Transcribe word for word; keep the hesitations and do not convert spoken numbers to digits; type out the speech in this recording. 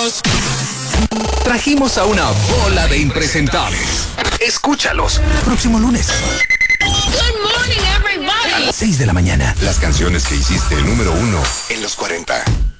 Dios. Trajimos a una bola de impresentables. Escúchalos. Próximo lunes. Good morning, everybody. A las seis de la mañana. Las canciones que hiciste el número uno en los cuarenta.